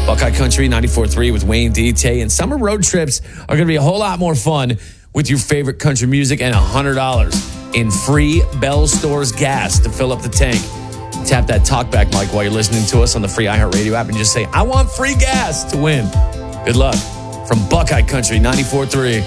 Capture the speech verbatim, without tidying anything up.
Buckeye Country ninety-four point three with Wayne D. Tay. And summer road trips are going to be a whole lot more fun with your favorite country music and one hundred dollars in free Bell Stores gas to fill up the tank. Tap that talkback mic while you're listening to us on the free iHeartRadio app and just say, I want free gas to win. Good luck from Buckeye Country ninety-four point three.